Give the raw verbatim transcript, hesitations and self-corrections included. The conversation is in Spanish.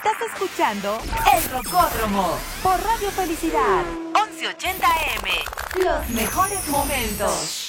Estás escuchando El Rocódromo por Radio Felicidad once ochenta A M. Los mejores momentos.